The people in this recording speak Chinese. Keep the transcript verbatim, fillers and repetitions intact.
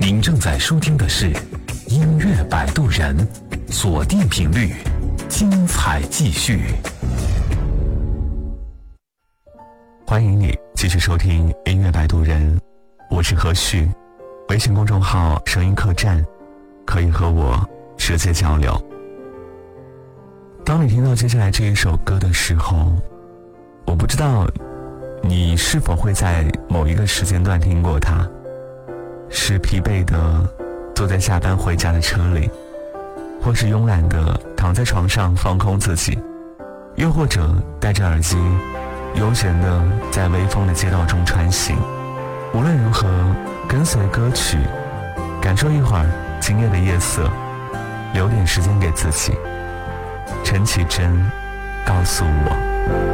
您正在收听的是音乐摆渡人，锁定频率，精彩继续。欢迎你继续收听音乐摆渡人，我是何旭。微信公众号声音客栈可以和我直接交流。当你听到接下来这一首歌的时候，我不知道你是否会在某一个时间段听过它，是疲惫的坐在下班回家的车里，或是慵懒的躺在床上放空自己，又或者戴着耳机悠闲的在微风的街道中穿行。无论如何，跟随歌曲，感受一会儿今夜的夜色，留点时间给自己。陈绮贞，告诉我。